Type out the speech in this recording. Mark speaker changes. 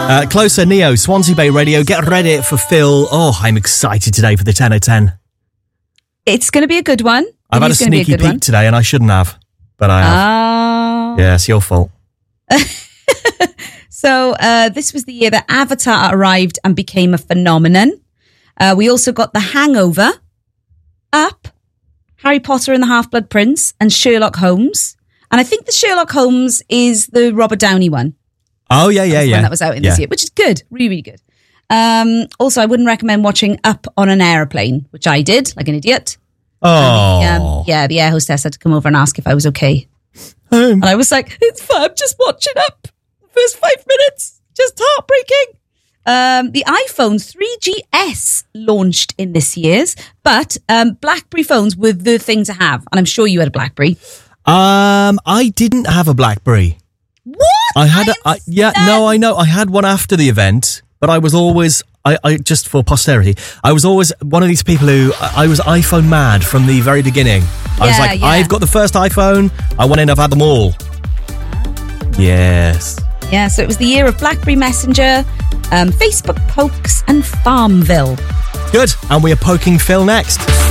Speaker 1: Closer, Neo, Swansea Bay Radio. Get ready for Phil. Oh, I'm excited today for the 10 out of 10.
Speaker 2: It's going to be a good one.
Speaker 1: I've had a sneaky peek today and I shouldn't have, but I have. Yeah, it's your fault.
Speaker 2: So this was the year that Avatar arrived and became a phenomenon. We also got The Hangover, Up, Harry Potter and the Half-Blood Prince, and Sherlock Holmes. And I think the Sherlock Holmes is the Robert Downey one.
Speaker 1: Oh, yeah.
Speaker 2: That was out in this year, which is good. Really, really good. Also, I wouldn't recommend watching Up on an aeroplane, which I did, like an idiot.
Speaker 1: Oh.
Speaker 2: The air hostess had to come over and ask if I was okay. And I was like, it's fine, I'm just watching Up. First 5 minutes, just heartbreaking. The iPhone 3GS launched in this year's, but BlackBerry phones were the thing to have. And I'm sure you had a BlackBerry.
Speaker 1: I didn't have a BlackBerry.
Speaker 2: What?
Speaker 1: I had I know. I had one after the event, but I was always, I just for posterity, I was always one of these people who, I was iPhone mad from the very beginning. I was like, I've got the first iPhone, I want to have had them all. Yes.
Speaker 2: Yeah, so it was the year of BlackBerry Messenger, Facebook Pokes, and Farmville.
Speaker 1: Good, and we are poking Phil next.